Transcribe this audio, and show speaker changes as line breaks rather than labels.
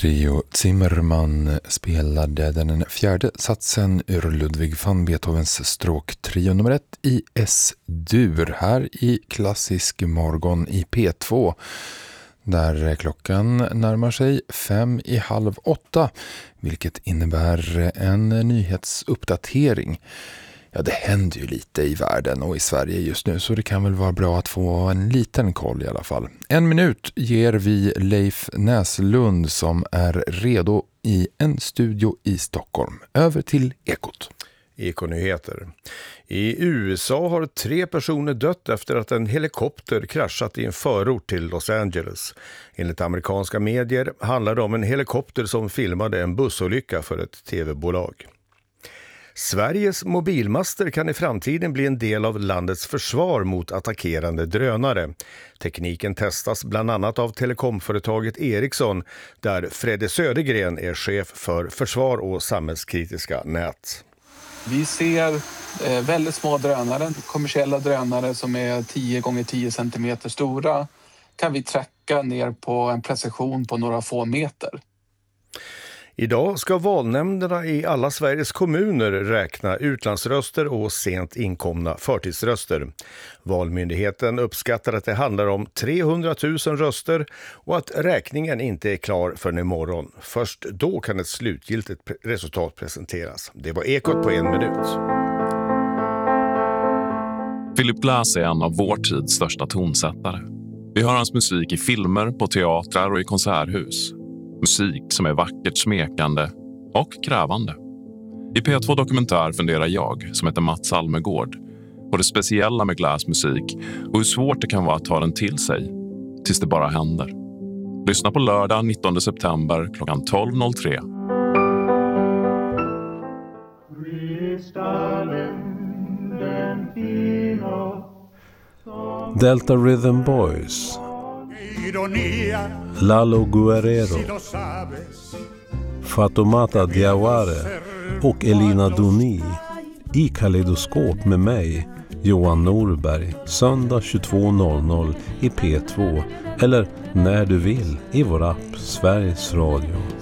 Trio Zimmermann spelade den fjärde satsen ur Ludwig van Beethovens stråktrio nummer 1 i S-dur här i Klassisk morgon i P2, där klockan närmar sig 7:55, vilket innebär en nyhetsuppdatering. Ja, det händer ju lite i världen och i Sverige just nu, så det kan väl vara bra att få en liten koll i alla fall. 1 minut ger vi Leif Näslund som är redo i en studio i Stockholm. Över till Ekot.
Ekonyheter. I USA har 3 personer dött efter att en helikopter kraschat i en förort till Los Angeles. Enligt amerikanska medier handlar det om en helikopter som filmade en bussolycka för ett tv-bolag. Sveriges mobilmaster kan i framtiden bli en del av landets försvar mot attackerande drönare. Tekniken testas bland annat av telekomföretaget Ericsson, där Fredde Södergren är chef för försvar och samhällskritiska nät.
Vi ser väldigt små drönare, kommersiella drönare som är 10 x 10 cm stora. Kan vi tracka ner på en precision på några få meter.
Idag ska valnämnderna i alla Sveriges kommuner räkna utlandsröster och sent inkomna förtidsröster. Valmyndigheten uppskattar att det handlar om 300 000 röster och att räkningen inte är klar förrän imorgon. Först då kan ett slutgiltigt resultat presenteras. Det var Ekot på 1 minut.
Philip Glass är en av vår tids största tonsättare. Vi hör hans musik i filmer, på teatrar och i konserthus. Musik som är vackert smekande och krävande. I P2 Dokumentär funderar jag, som heter Mats Almegård, på det speciella med Glass musik och hur svårt det kan vara att ta den till sig, tills det bara händer. Lyssna på lördag 19 september klockan 12.03.
Delta Rhythm Boys, Lalo Guerrero, Fatoumata Diawara och Elina Doni i Kaleidoskop med mig, Johan Norberg, söndag 22.00 i P2 eller när du vill i vår app Sveriges Radio.